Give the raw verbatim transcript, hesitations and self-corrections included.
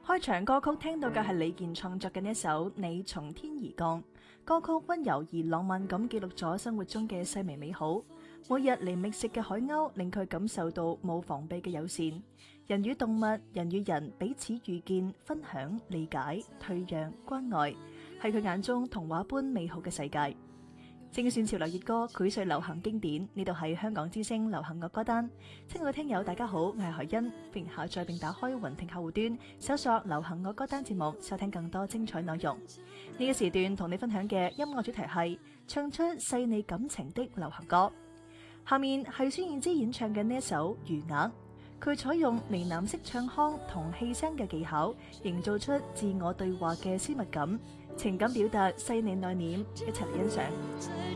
開場歌曲聽到嘅係李健創作嘅呢一首《你從天而降》，歌曲溫柔而浪漫咁記錄咗生活中嘅細微美好。每日嚟覓食嘅海鷗令佢感受到冇防備嘅友善，人與動物、人與人彼此遇見、分享、理解、退讓、關愛，係佢眼中童話般美好嘅世界。精選潮流熱歌，膾炙流行經典，呢度係香港之聲流行樂歌單。親愛嘅聽友大家好，我係海欣，歡迎下載並打開雲聽客戶端，搜索流行樂歌單節目，收聽更多精彩內容。呢個時段同你分享嘅音樂主題係唱出細膩感情的流行歌。下面係孫燕姿演唱嘅呢一首《餘額》，佢採用呢喃式唱腔同氣聲嘅技巧，營造出自我對話嘅私密感，情感表達細膩內斂，一齊嚟欣賞。